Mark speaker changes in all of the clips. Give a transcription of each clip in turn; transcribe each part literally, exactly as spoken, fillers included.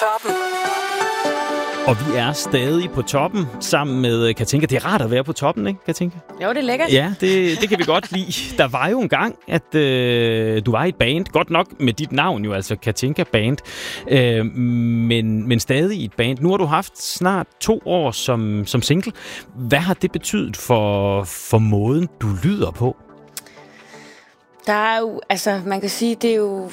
Speaker 1: Toppen.
Speaker 2: Og vi er stadig på toppen sammen med Katinka. Det er rart at være på toppen, ikke, Katinka?
Speaker 3: Jo, det er lækkert.
Speaker 2: Ja, det, det kan vi godt lide. Der var jo en gang, at øh, du var i et band. Godt nok med dit navn jo, altså Katinka Band. Øh, men, men stadig i et band. Nu har du haft snart to år som, som single. Hvad har det betydet for, for måden, du lyder på?
Speaker 3: Der er jo, altså man kan sige, det er jo...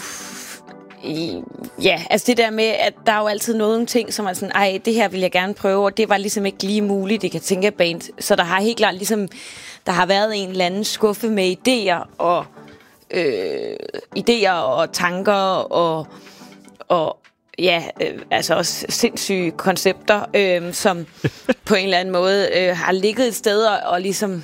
Speaker 3: Ja, altså det der med, at der er jo altid nogle ting, som er sådan, ej, det her vil jeg gerne prøve, og det var ligesom ikke lige muligt, det kan tænke band. Så der har helt klart ligesom, der har været en eller anden skuffe med idéer og øh, idéer og tanker og, og ja, øh, altså også sindssyge koncepter, øh, som på en eller anden måde øh, har ligget et sted og, og ligesom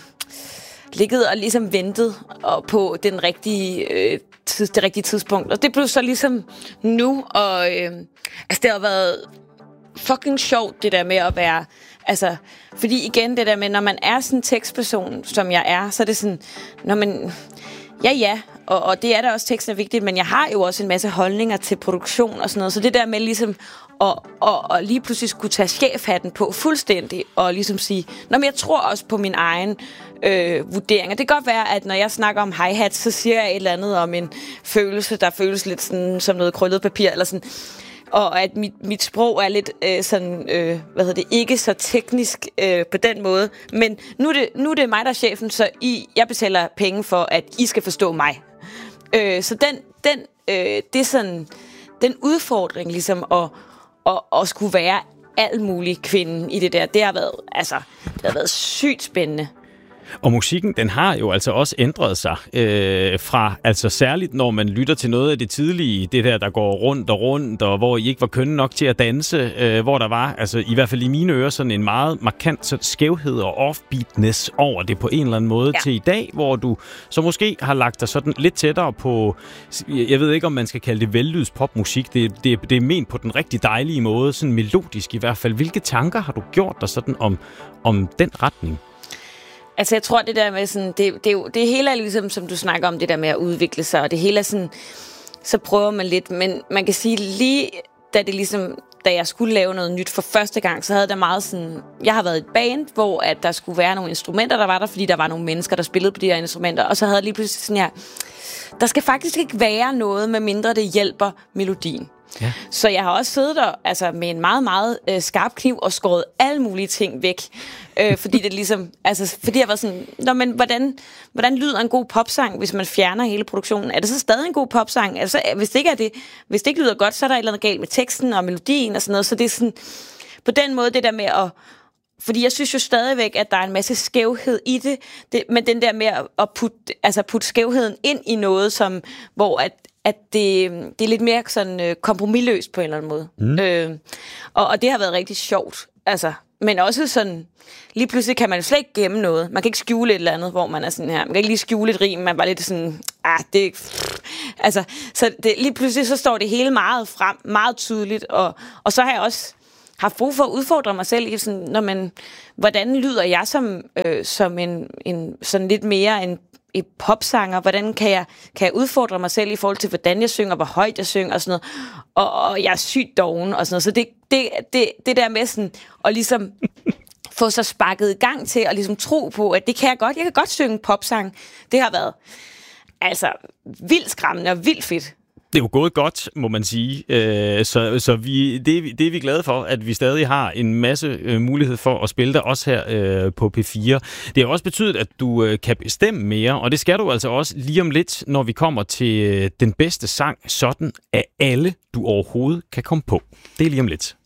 Speaker 3: ligget og ligesom ventet og på den rigtige øh, tids, det rigtige tidspunkt. Og det blev så ligesom nu, og øh, altså det har været fucking sjovt, det der med at være, altså, fordi igen, det der med, når man er sådan en tekstperson, som jeg er, så er det sådan, når man, ja ja, og, og det er da også, teksten er vigtigt, men jeg har jo også en masse holdninger til produktion og sådan noget, så det der med ligesom Og, og, og lige pludselig skulle tage chefhatten på fuldstændig, og ligesom sige, nå, men jeg tror også på min egen øh, vurderinger. Det kan godt være, at når jeg snakker om hi-hat, så siger jeg et eller andet om en følelse, der føles lidt sådan, som noget krøllet papir, eller sådan, og at mit, mit sprog er lidt øh, sådan, øh, hvad hedder det, ikke så teknisk øh, på den måde, men nu er, det, nu er det mig, der er chefen, så I, jeg betaler penge for, at I skal forstå mig. Øh, så den, den, øh, det er sådan, den udfordring ligesom at Og, og skulle være alt muligt kvinde i det der. Det har været, altså, det har været sygt spændende.
Speaker 2: Og musikken, den har jo altså også ændret sig øh, fra, altså særligt når man lytter til noget af det tidlige, det der, der går rundt og rundt, og hvor I ikke var kønne nok til at danse, øh, hvor der var, altså i hvert fald i mine ører, sådan en meget markant sådan, skævhed og offbeatness over det på en eller anden måde, ja. Til i dag, hvor du så måske har lagt dig sådan lidt tættere på, jeg ved ikke, om man skal kalde det vellyds popmusik, det, det, det er ment på den rigtig dejlige måde, sådan melodisk i hvert fald. Hvilke tanker har du gjort dig sådan om, om den retning?
Speaker 3: Altså, jeg tror, det der med sådan, det, det, det hele er ligesom, som du snakker om, det der med at udvikle sig, og det hele er sådan, så prøver man lidt, men man kan sige, lige da det ligesom, da jeg skulle lave noget nyt for første gang, så havde der meget sådan, jeg har været i et band, hvor at der skulle være nogle instrumenter, der var der, fordi der var nogle mennesker, der spillede på de her instrumenter, og så havde jeg lige pludselig sådan her, der skal faktisk ikke være noget, med mindre det hjælper melodien. Ja. Så jeg har også siddet der altså, med en meget, meget øh, skarp kniv og skåret alle mulige ting væk. Øh, fordi det ligesom, altså, fordi jeg var sådan, nå, men hvordan, hvordan lyder en god popsang, hvis man fjerner hele produktionen? Er det så stadig en god popsang? Altså, hvis det ikke er det, hvis det ikke lyder godt, så er der et eller andet galt med teksten og melodien og sådan noget. Så det er sådan, på den måde, det der med at, fordi jeg synes jo stadigvæk, at der er en masse skævhed i det, det men den der med at putte, altså putte skævheden ind i noget, som, hvor at at det, det er lidt mere sådan øh, kompromisløst på en eller anden måde. Mm. Øh, og, og det har været rigtig sjovt. Altså, men også sådan, lige pludselig kan man slet ikke gemme noget. Man kan ikke skjule et eller andet, hvor man er sådan her. Man kan ikke lige skjule et rim, man var lidt sådan, ah, det pff. Altså, så det, lige pludselig så står det hele meget frem, meget tydeligt, og, og så har jeg også haft brug for at udfordre mig selv i sådan, når man, hvordan lyder jeg som, øh, som en, en, sådan lidt mere en i popsanger, hvordan kan jeg, kan jeg udfordre mig selv i forhold til, hvordan jeg synger, hvor højt jeg synger og sådan noget, og, og jeg er sygt doven og sådan noget, så det, det, det, det der med sådan, at ligesom få sig sparket i gang til, at ligesom tro på, at det kan jeg godt, jeg kan godt synge popsang, det har været, altså, vildt skræmmende og vildt fedt.
Speaker 2: Det er jo gået godt, må man sige. Øh, så så vi, det, det er vi glade for, at vi stadig har en masse øh, mulighed for at spille dig også her øh, på P fire. Det har også betydet, at du øh, kan bestemme mere, og det skal du altså også lige om lidt, når vi kommer til øh, den bedste sang, sådan at alle du overhovedet kan komme på. Det er lige om lidt.